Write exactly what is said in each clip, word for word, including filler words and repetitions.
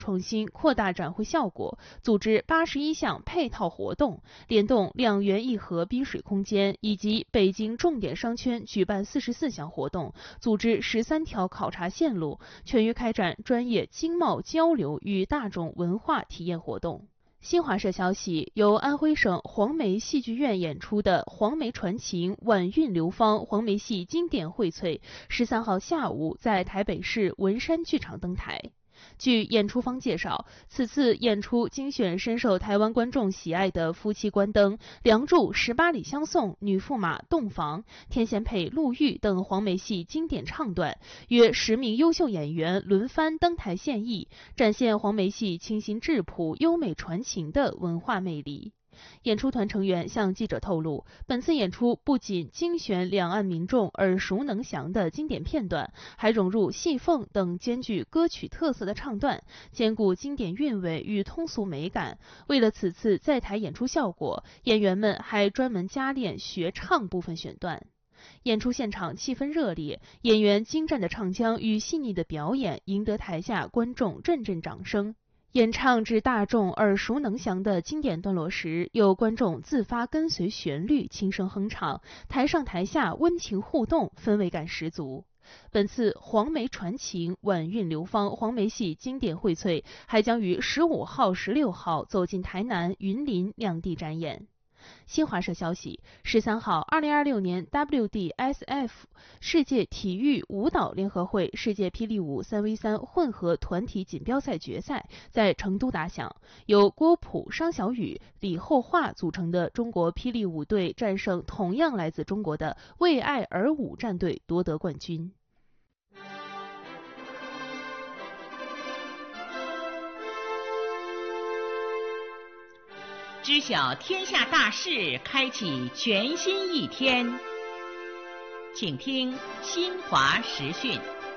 创新扩大展会效果，组织八十一项配套活动，联动两园一河滨水空间以及北京重点商圈举办四十四项活动，组织十三条考察线路，全域开展专业经贸交流与大众文化体验活动。新华社消息，由安徽省黄梅戏剧院演出的《黄梅传情·晚韵流芳》黄梅戏经典荟萃，十三号下午在台北市文山剧场登台。据演出方介绍，此次演出精选深受台湾观众喜爱的夫妻关灯、梁祝十八里相送、女驸马洞房、天仙配陆玉等黄梅戏经典唱段，约十名优秀演员轮番登台献艺，展现黄梅戏清新质朴、优美传情的文化魅力。演出团成员向记者透露，本次演出不仅精选两岸民众耳熟能详的经典片段，还融入戏凤等兼具歌曲特色的唱段，兼顾经典韵味与通俗美感。为了此次在台演出效果，演员们还专门加练学唱部分选段。演出现场气氛热烈，演员精湛的唱腔与细腻的表演赢得台下观众阵阵掌声。演唱至大众耳熟能详的经典段落时，有观众自发跟随旋律轻声哼唱，台上台下温情互动，氛围感十足。本次黄梅传情、晚韵流芳黄梅戏经典荟萃还将于十五号、十六号走进台南、云林两地展演。新华社消息，十三号，二零二六年 W D S F 世界体育舞蹈联合会世界霹雳舞三 V 三混合团体锦标赛决赛在成都打响，由郭璞、商小雨、李厚化组成的中国霹雳舞队战胜同样来自中国的为爱而舞战队，夺得冠军。 知晓天下大事，开启全新一天。请听新华时讯。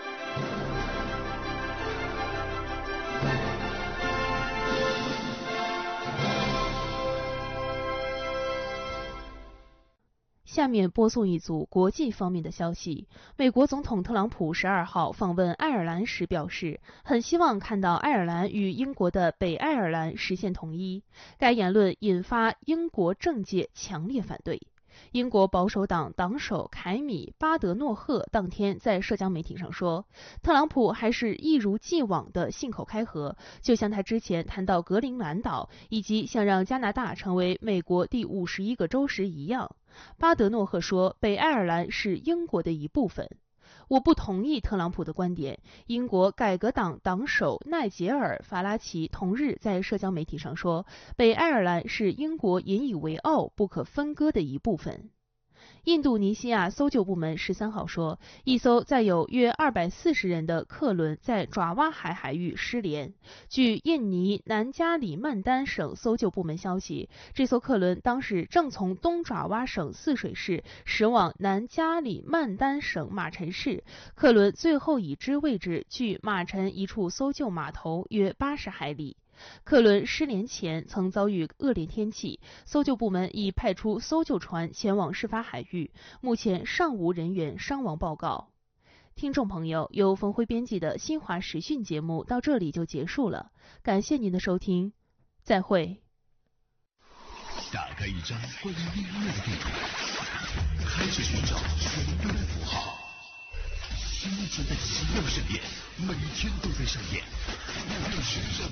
下面播送一组国际方面的消息。美国总统特朗普十二号访问爱尔兰时表示，很希望看到爱尔兰与英国的北爱尔兰实现统一。该言论引发英国政界强烈反对。英国保守党党首凯米·巴德诺赫当天在社交媒体上说，特朗普还是一如既往的信口开河，就像他之前谈到格陵兰岛以及想让加拿大成为美国第五十一个州时一样。巴德诺赫说，北爱尔兰是英国的一部分。我不同意特朗普的观点。英国改革党党首奈杰尔·法拉奇同日在社交媒体上说，北爱尔兰是英国引以为傲、不可分割的一部分。印度尼西亚搜救部门十三号说，一艘载有约二百四十人的客轮在爪哇海海域失联。据印尼南加里曼丹省搜救部门消息，这艘客轮当时正从东爪哇省泗水市驶往南加里曼丹省马陈市，客轮最后已知位置距马陈一处搜救码头约八十海里。客轮失联前曾遭遇恶劣天气，搜救部门已派出搜救船前往事发海域，目前尚无人员伤亡报告。听众朋友，由冯辉编辑的新华时讯节目到这里就结束了，感谢您的收听，再会。 打开一张关于音乐的地图，开始寻找旋律的符号。新鲜的奇妙盛宴，每天都在上演。五月十日